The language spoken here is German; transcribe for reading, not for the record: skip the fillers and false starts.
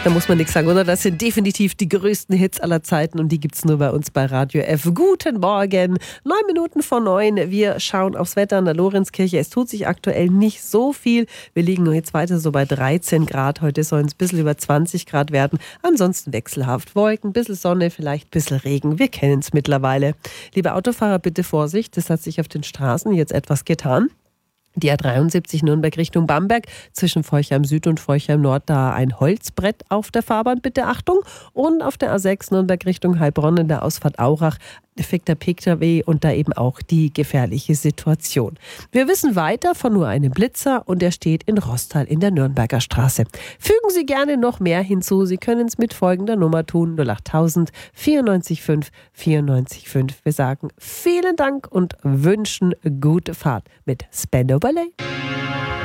Da muss man nichts sagen, oder? Das sind definitiv die größten Hits aller Zeiten und die gibt's nur bei uns bei Radio F. Guten Morgen, 9:09. Wir schauen aufs Wetter in der Lorenzkirche. Es tut sich aktuell nicht so viel. Wir liegen jetzt weiter so bei 13 Grad. Heute sollen es ein bisschen über 20 Grad werden. Ansonsten wechselhaft. Wolken, ein bisschen Sonne, vielleicht ein bisschen Regen. Wir kennen es mittlerweile. Liebe Autofahrer, bitte Vorsicht. Das hat sich auf den Straßen jetzt etwas getan. Die A73 Nürnberg Richtung Bamberg, zwischen Forchheim Süd und Forchheim Nord, da ein Holzbrett auf der Fahrbahn, bitte Achtung. Und auf der A6 Nürnberg Richtung Heilbronn in der Ausfahrt Aurach, defekter Pkw und da eben auch die gefährliche Situation. Wir wissen weiter von nur einem Blitzer und der steht in Rostal in der Nürnberger Straße. Fügen Sie gerne noch mehr hinzu. Sie können es mit folgender Nummer tun: 08000 94 5 94 5. Wir sagen vielen Dank und wünschen gute Fahrt mit Spandau Ballet.